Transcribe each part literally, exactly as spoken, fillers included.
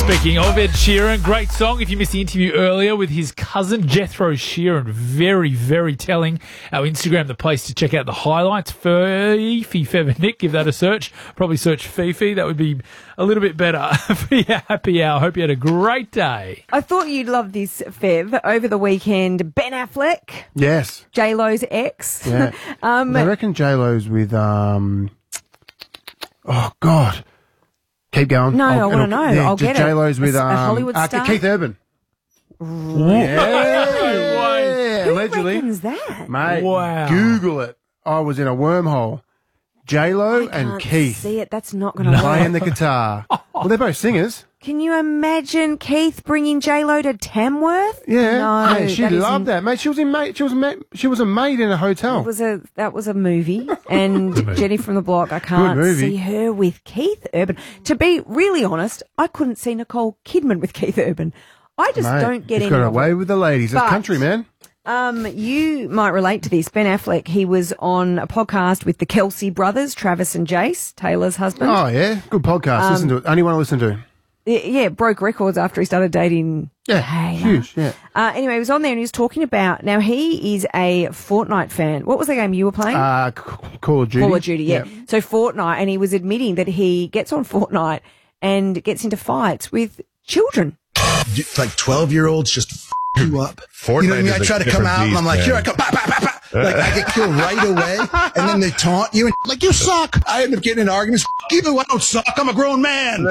Speaking of Ed Sheeran, great song. If you missed the interview earlier with his cousin Jethro Sheeran, very, very telling. Our Instagram, the place to check out the highlights. Fifi Fev Nick, give that a search. Probably search Fifi. That would be a little bit better for your happy hour. Hope you had a great day. I thought you'd love this, Fev. Over the weekend, Ben Affleck. Yes. J-Lo's ex. Yeah. um, I reckon J-Lo's with, um, oh, God. Keep going. No, I'll, I want to know. Yeah, I'll get it. J-Lo's with A, um, a Hollywood uh, star. Keith Urban. Yeah. Yeah, Who allegedly. reckons that? Mate, Wow. Google it. I was in a wormhole. J-Lo I and can't Keith see it. That's not going to playing work. the guitar. Well, they're both singers. Can you imagine Keith bringing J-Lo to Tamworth? Yeah, No, mate, she that loved isn't- that, mate. She was in mate. She was a ma- she was a maid in a hotel. That was a that was a movie, and Jenny from the Block. I can't movie. see her with Keith Urban. To be really honest, I couldn't see Nicole Kidman with Keith Urban. I just Mate, don't get he's any got of away it. with the ladies. It's But- country, man. Um, you might relate to this. Ben Affleck, he was on a podcast with the Kelsey brothers, Travis and Jace, Taylor's husband. Oh yeah, good podcast. Um, listen to it. Only one to listen to. Y- Yeah, broke records after he started dating. Yeah, Taylor. huge. Yeah. Uh, anyway, he was on there and he was talking about, now he is a Fortnite fan. What was the game you were playing? Uh, C- Call of Duty. Call of Duty, yeah. So Fortnite, and he was admitting that he gets on Fortnite and gets into fights with children. Like twelve year olds just f- you up. Fortnite you know what I mean? is I a try to come different out and I'm beast, like, man. here I come, bah, bah, bah, bah. Like I get killed right away, and then they taunt you and like you suck. I end up getting in arguments. F- you, I don't suck. I'm a grown man.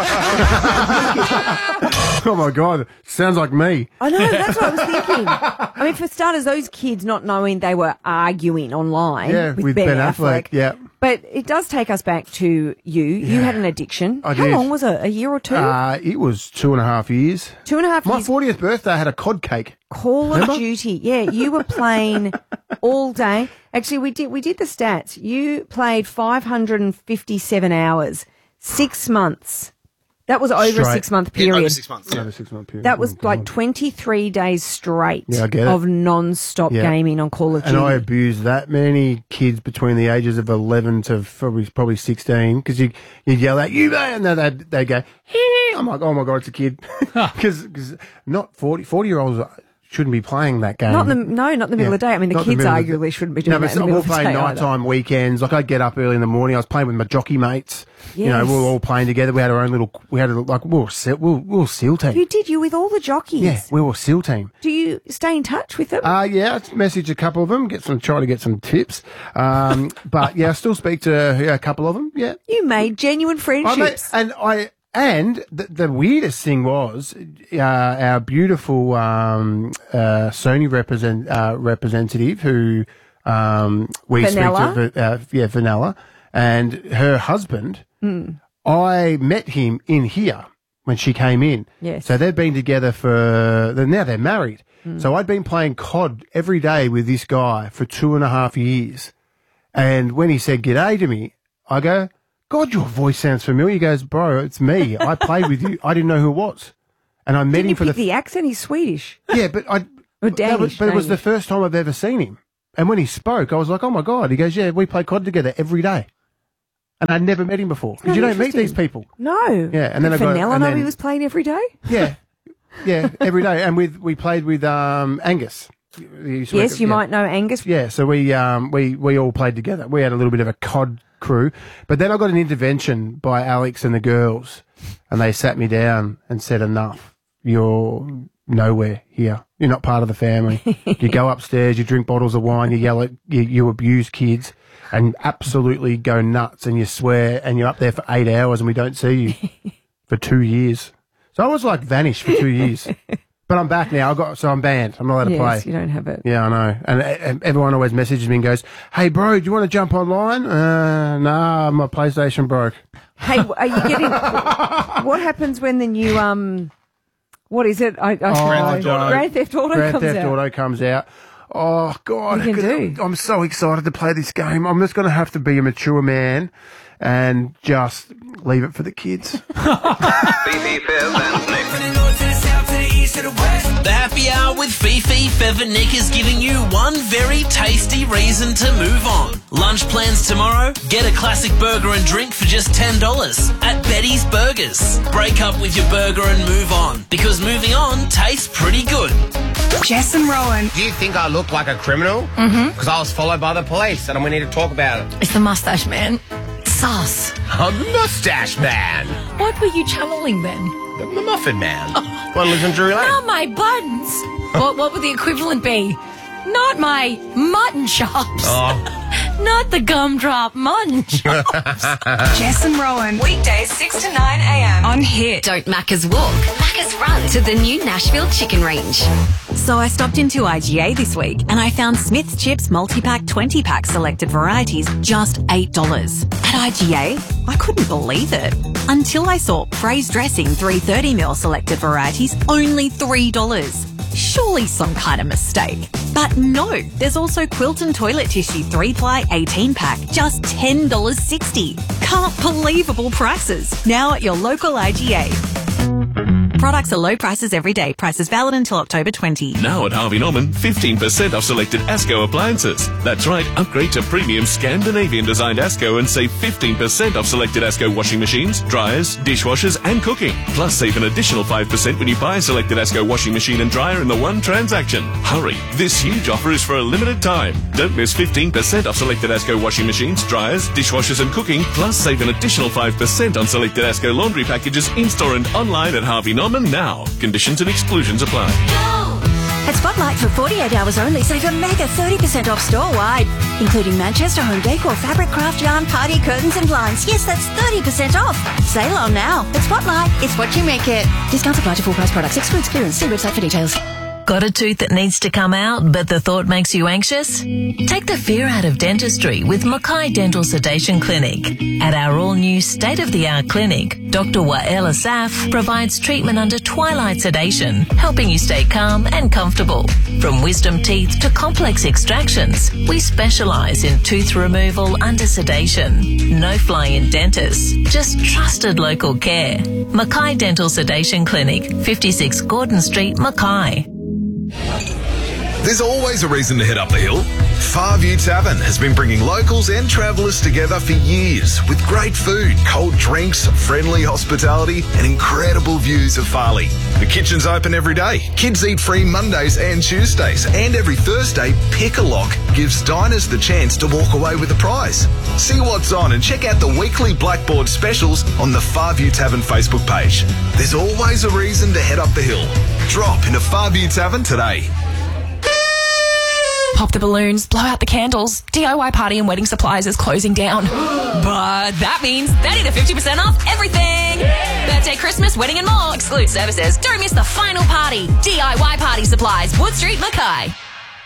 Oh my God, sounds like me. I know, that's what I was thinking. I mean, for starters, those kids not knowing they were arguing online Yeah, with, with Ben, Ben Affleck. Affleck, yeah. But it does take us back to you. You had an addiction. I How did. long was it? A year or two? Uh, it was two and a half years. two and a half My years. fortieth birthday, I had a cod cake. Call of Remember? Duty. Yeah, you were playing all day. Actually, we did we did the stats. You played five hundred fifty-seven hours, six months. That was over a Straight. six month Yeah, period. over six months. Over a six month period. That was Oh, like God. twenty-three days straight Yeah, I get it. of non-stop Yeah. gaming on Call of Duty. And I abused that many kids between the ages of eleven to probably probably sixteen because you you yell at you man, and then they they go. Hee. I'm like, oh my God, it's a kid because not forty forty year olds shouldn't be playing that game. Not in the, no, not in the middle Yeah. of the day. I mean, the Not in kids middle of the- arguably shouldn't be No, doing but that in the we're middle of the playing day either. nighttime weekends. Like I'd get up early in the morning. I was playing with my jockey mates. You know, Yes. we were all playing together. We had our own little. We had a, like we were se- we were, we were SEAL team. You did, you with all the jockeys. Yeah, we were SEAL team. Do you stay in touch with them? Uh, yeah, I messaged a couple of them, get some, try to get some tips. Um, but yeah, I still speak to yeah, a couple of them. Yeah. you made genuine I friendships. made, and I, and the, the weirdest thing was, uh, our beautiful, um, uh, Sony represent, uh, representative who, um, we Vanilla? speak to, uh, yeah, Vanilla, and her husband, Mm. I met him in here when she came in. Yes. So they've been together for, now they're married. So I'd been playing C O D every day with this guy for two and a half years. And when he said g'day to me, I go, God, your voice sounds familiar. He goes, bro, it's me. I played with you. I didn't know who it was. And I met Didn't him you for pick the, the accent? He's Swedish. yeah, but I, Or that was, Danish, but it was the Danish. first time I've ever seen him. And when he spoke, I was like, oh my God. He goes, yeah, we play C O D together every day. And I'd never met him before. Because you Oh, don't meet these interesting. people. No. Yeah, and then Did I got- Fenella and know then- he was playing every day? Yeah. Yeah, every day. And with, we played with, um, Angus. He used to work Yes, at- you yeah. might know Angus. Yeah, so we um we we all played together. We had a little bit of a C O D crew, but then I got an intervention by Alex and the girls, and they sat me down and said, "Enough. You're nowhere here. You're not part of the family. You go upstairs, you drink bottles of wine, you yell at, you, you abuse kids, and absolutely go nuts, and you swear, and you're up there for eight hours, and we don't see you for two years. So I was like vanished for two years." But I'm back now. I got so I'm banned. I'm not allowed to Yes, play. you don't have it. Yeah, I know. And, and everyone always messages me and goes, "Hey, bro, do you want to jump online?" Uh, nah, my PlayStation broke. Hey, are you getting... what happens when the new... um? What is it? I, I, Grand Theft Auto. Grand Theft Auto Grand comes Theft out. Auto comes out. Oh, God. What you can 'cause do? I'm so excited to play this game. I'm just going to have to be a mature man and just leave it for the kids. B B Fizz and Nick. to the west. The Happy Hour with Fifi, Fev and Nick is giving you one very tasty reason to move on. Lunch plans tomorrow? Get a classic burger and drink for just ten dollars at Betty's Burgers. Break up with your burger and move on, because moving on tastes pretty good. Jess and Rowan. Do you think I look like a criminal? Mm-hmm. Because I was followed by the police and we need to talk about it. It's the mustache man. Sus. I'm the mustache man. What were you channeling then? The, the muffin man. Oh. One lives in Drury Lane. Not my buttons. what, what would the equivalent be? Not my mutton chops. Oh. Not the gumdrop mutton chops. Jess and Rowan. Weekdays six to nine a.m. on Hit. Don't Macca's walk, Macca's run to the new Nashville Chicken Range. So I stopped into I G A this week and I found Smith's Chips multi-pack twenty pack selected varieties just eight dollars. At I G A, I couldn't believe it. Until I saw Praise Dressing three thirty mil selected varieties only three dollars. Surely some kind of mistake. But no, there's also Quilton Toilet Tissue three ply eighteen pack, just ten dollars sixty. Can't believable prices. Now at your local I G A. Products are low prices every day. Prices valid until October twentieth. Now at Harvey Norman, fifteen percent off selected Asco appliances. That's right, upgrade to premium Scandinavian designed Asco and save fifteen percent off selected Asco washing machines, dryers, dishwashers and cooking. Plus save an additional five percent when you buy a selected Asco washing machine and dryer in the one transaction. Hurry, this huge offer is for a limited time. Don't miss fifteen percent off selected Asco washing machines, dryers, dishwashers and cooking. Plus save an additional five percent on selected Asco laundry packages in-store and online at Harvey Norman now. Conditions and exclusions apply. At Spotlight for forty-eight hours only, save a mega thirty percent off store-wide, including Manchester home decor, fabric, craft yarn, party curtains and blinds. Yes, that's thirty percent off. Sale on now. At Spotlight, it's what you make it. Discounts apply to full price products. Excludes clearance. See website for details. Got a tooth that needs to come out, but the thought makes you anxious? Take the fear out of dentistry with Mackay Dental Sedation Clinic. At our all-new state-of-the-art clinic, Doctor Wael Asaf provides treatment under twilight sedation, helping you stay calm and comfortable. From wisdom teeth to complex extractions, we specialise in tooth removal under sedation. No fly-in dentists, just trusted local care. Mackay Dental Sedation Clinic, fifty-six Gordon Street, Mackay. There's always a reason to head up the hill. Farview Tavern has been bringing locals and travellers together for years with great food, cold drinks, friendly hospitality and incredible views of Farley. The kitchen's open every day. Kids eat free Mondays and Tuesdays. And every Thursday, Pick a Lock gives diners the chance to walk away with a prize. See what's on and check out the weekly Blackboard specials on the Farview Tavern Facebook page. There's always a reason to head up the hill. Drop into Farview Tavern today. Pop the balloons, blow out the candles. D I Y Party and Wedding Supplies is closing down. But that means thirty to fifty percent off everything. Yeah. Birthday, Christmas, wedding and more. Exclude services. Don't miss the final party. D I Y Party Supplies, Wood Street, Mackay.